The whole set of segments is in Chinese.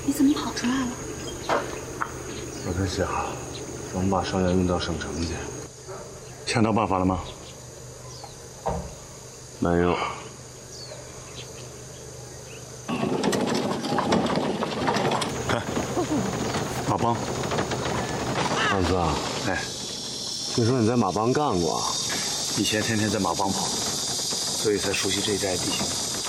你怎么跑出来了？ 我在想，怎么把伤员运到省城去。想到办法了吗？没有。看，马帮。二哥，哎，听说你在马帮干过，以前天天在马帮跑，所以才熟悉这一带地形。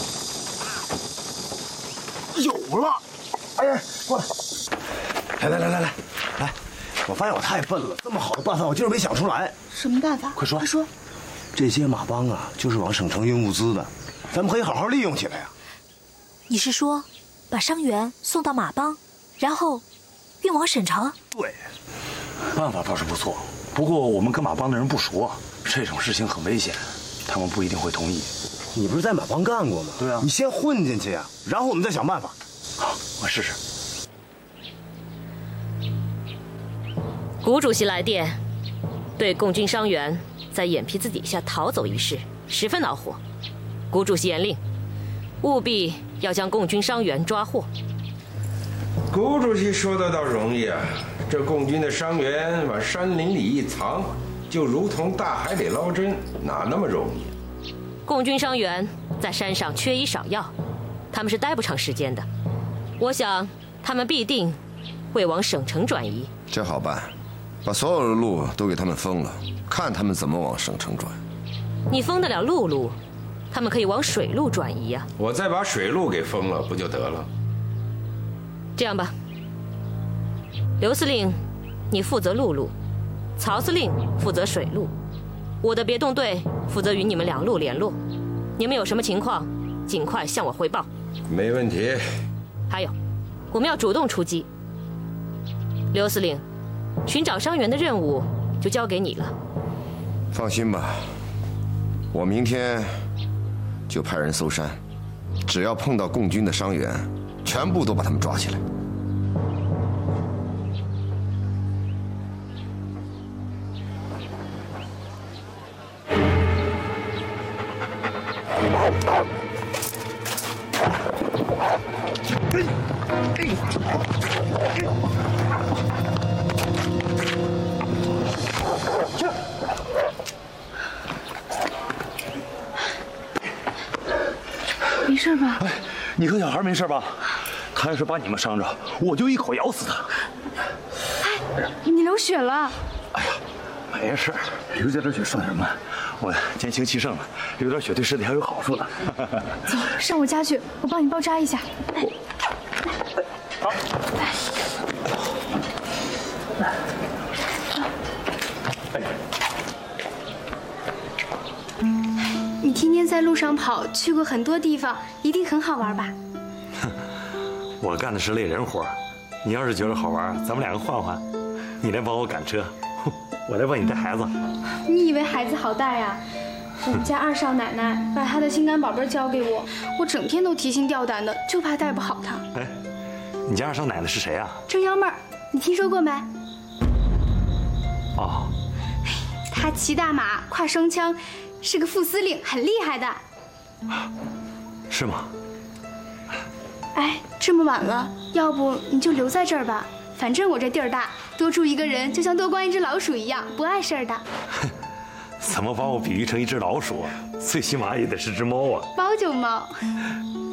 有了！哎，过来！来！我发现我太笨了，这么好的办法我就是没想出来。 什么办法？ 快说！ 快说！ 这些马帮啊，就是往省城运物资的，咱们可以好好利用起来呀。 你是说，把伤员送到马帮，然后运往省城？ 对，办法倒是不错，不过我们跟马帮的人不熟啊，这种事情很危险，他们不一定会同意。你不是在马帮干过吗？对啊，你先混进去呀，然后我们再想办法。好，我试试。 谷主席来电，对共军伤员在眼皮子底下逃走一事十分恼火。谷主席严令，务必要将共军伤员抓获。 谷主席说的倒容易啊，这共军的伤员往山林里一藏，就如同大海里捞针，哪那么容易？ 共军伤员在山上缺医少药，他们是待不长时间的。我想，他们必定会往省城转移。 这好办，把所有的路都给他们封了，看他们怎么往省城转。 你封得了陆路，他们可以往水路转移呀。 我再把水路给封了，不就得了？ 这样吧，刘司令，你负责陆路，曹司令负责水路，我的别动队负责与你们两路联络。你们有什么情况，尽快向我汇报。 没问题。 还有，我们要主动出击。刘司令，寻找伤员的任务就交给你了。 放心吧，我明天就派人搜山，只要碰到共军的伤员，全部都把他们抓起来。 没事吧？ 哎，你和小孩没事吧？他要是把你们伤着，我就一口咬死他。 哎，你流血了。 哎呀，没事，流这点血算什么？我年轻气盛了，流点血对身体还有好处呢。 走，上我家去，我帮你包扎一下。 好。 你天天在路上跑，去过很多地方，一定很好玩吧？ 我干的是累人活，你要是觉得好玩，咱们两个换换，你来帮我赶车，我来帮你带孩子。 你以为孩子好带呀？我们家二少奶奶把她的心肝宝贝交给我，我整天都提心吊胆的，就怕带不好她。 哎，你家二少奶奶是谁啊？ 郑幺妹儿，你听说过没？ 哦， 她骑大马，挎双枪，是个副司令，很厉害的。 是吗？ 哎，这么晚了，要不你就留在这儿吧，反正我这地儿大，多住一个人就像多关一只老鼠一样，不碍事儿的。 怎么把我比喻成一只老鼠啊？最起码也得是只猫啊！ 猫就猫。